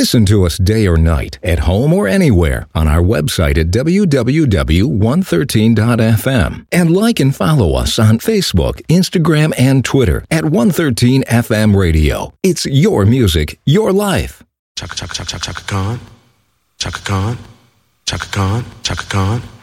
Listen to us day or night, at home or anywhere, on our website at www.113.fm. And like and follow us on Facebook, Instagram, and Twitter at 113 FM Radio. It's your music, your life. Chaka Khan, Chaka Khan, Chaka Khan, Chaka Khan.